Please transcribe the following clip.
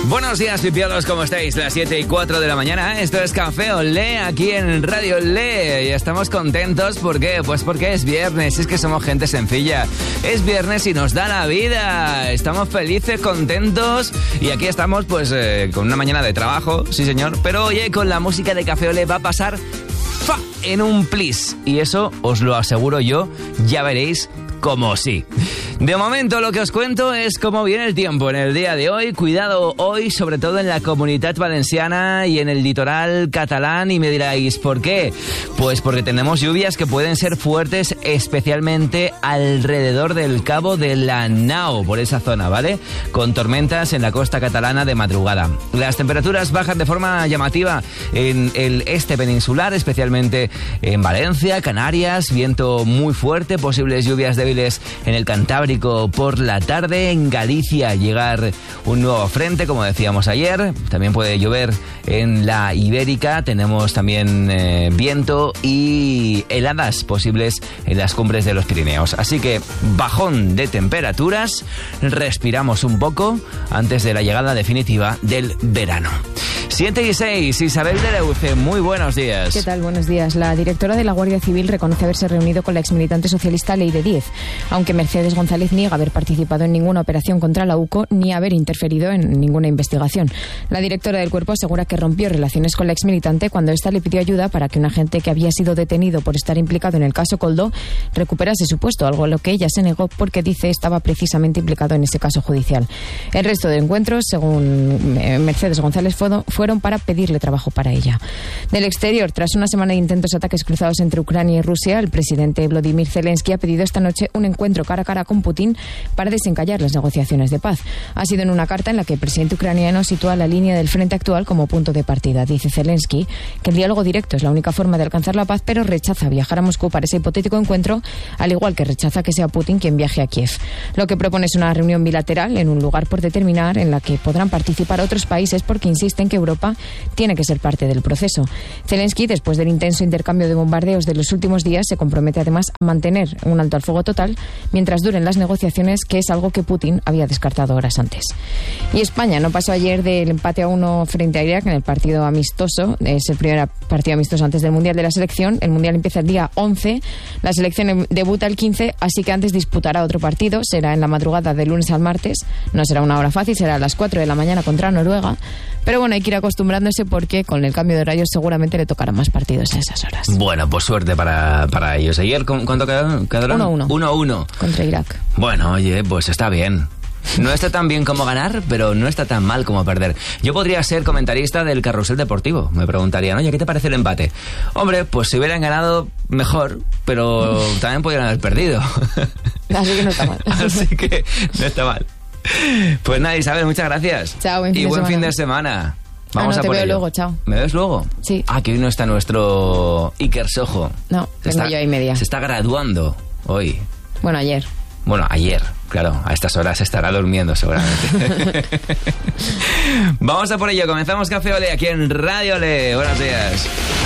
Buenos días, pipiolos, ¿cómo estáis? Las 7:04 de la mañana. Esto es Café Olé, aquí en Radio Olé. Y estamos contentos, ¿por qué? Pues porque es viernes, es que somos gente sencilla. Es viernes y nos da la vida. Estamos felices, contentos. Y aquí estamos, pues, con una mañana de trabajo, sí señor. Pero oye, con la música de Café Olé va a pasar en un plis. Y eso os lo aseguro yo, ya veréis como sí. De momento lo que os cuento es cómo viene el tiempo en el día de hoy. Cuidado hoy, sobre todo en la Comunitat Valenciana y en el litoral catalán. Y me diréis, ¿por qué? Pues porque tenemos lluvias que pueden ser fuertes, especialmente alrededor del Cabo de la Nau, por esa zona, ¿vale? Con tormentas en la costa catalana de madrugada. Las temperaturas bajan de forma llamativa en el este peninsular, especialmente en Valencia, Canarias. Viento muy fuerte, posibles lluvias débiles en el Cantábrico por la tarde. En Galicia llegar un nuevo frente, como decíamos ayer. También puede llover en la Ibérica. Tenemos también viento y heladas posibles en las cumbres de los Pirineos. Así que bajón de temperaturas. Respiramos un poco antes de la llegada definitiva del verano. 7:06, Isabel de Leuce, muy buenos días. ¿Qué tal? Buenos días. La directora de la Guardia Civil reconoce haberse reunido con la exmilitante socialista Leire Díez, aunque Mercedes González niega haber participado en ninguna operación contra la UCO ni haber interferido en ninguna investigación. La directora del cuerpo asegura que rompió relaciones con la exmilitante cuando ésta le pidió ayuda para que un agente que había sido detenido por estar implicado en el caso Koldo recuperase su puesto, algo a lo que ella se negó porque dice estaba precisamente implicado en ese caso judicial. El resto de encuentros, según Mercedes González, fueron para pedirle trabajo para ella. Del exterior, tras una semana de intentos ataques cruzados entre Ucrania y Rusia, el presidente Volodymyr Zelensky ha pedido esta noche un encuentro cara a cara con Putin para desencallar las negociaciones de paz. Ha sido en una carta en la que el presidente ucraniano sitúa la línea del frente actual como punto de partida. Dice Zelensky que el diálogo directo es la única forma de alcanzar la paz, pero rechaza viajar a Moscú para ese hipotético encuentro, al igual que rechaza que sea Putin quien viaje a Kiev. Lo que propone es una reunión bilateral en un lugar por determinar en la que podrán participar otros países porque insisten que Europa tiene que ser parte del proceso. Zelensky, después del intenso intercambio de bombardeos de los últimos días, se compromete además a mantener un alto al fuego total mientras duren las negociaciones, que es algo que Putin había descartado horas antes. Y España no pasó ayer del empate a 1 frente a Irak en el partido amistoso. Es el primer partido amistoso antes del Mundial de la selección. El Mundial empieza el día 11, la selección debuta el 15, así que antes disputará otro partido. Será en la madrugada del lunes al martes. No será una hora fácil, será a las 4 de la mañana contra Noruega. Pero bueno, hay que ir acostumbrándose porque con el cambio de horario seguramente le tocará más partidos a esas horas. Bueno, pues suerte para ellos. Ayer, ¿cuánto quedaron? 1-1. Contra Irak. Bueno, oye, pues está bien. No está tan bien como ganar, pero no está tan mal como perder. Yo podría ser comentarista del carrusel deportivo. Me preguntarían, oye, ¿qué te parece el empate? Hombre, pues si hubieran ganado, mejor, pero también podrían haber perdido. Así que no está mal. Así que no está mal. Pues nada, Isabel, muchas gracias. Chao, buen fin de semana. Vamos a te por veo ello. luego, chao. ¿Me ves luego? Sí. Ah, que hoy no está nuestro Iker Sojo. No, vengo yo y media. Se está graduando hoy. Bueno, ayer. Bueno, ayer, claro, a estas horas estará durmiendo seguramente. Vamos a por ello, comenzamos Café Olé aquí en Radio Olé. Buenos días.